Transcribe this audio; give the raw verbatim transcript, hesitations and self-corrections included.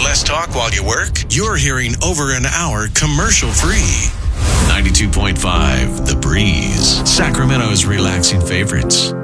less talk while you work? You're hearing over an hour commercial-free. ninety-two point five The Breeze, Sacramento's relaxing favorites.